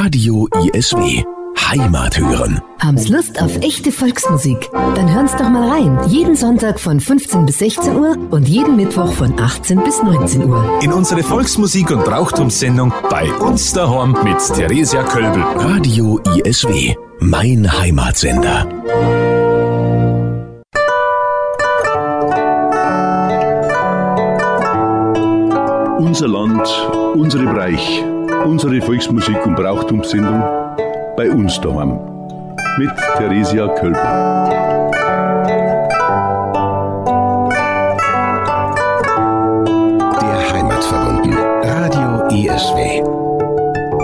Radio ISW. Heimat hören. Haben's Lust auf echte Volksmusik? Dann hören's doch mal rein. Jeden Sonntag von 15 bis 16 Uhr und jeden Mittwoch von 18 bis 19 Uhr. In unsere Volksmusik- und Brauchtumssendung bei uns daheim mit Theresia Kölbel. Radio ISW. Mein Heimatsender. Unser Land, unsere Bereich, unsere Volksmusik- und Brauchtumssendung bei uns daheim mit Theresia Kölbel. Der Heimat verbunden. Radio ISW.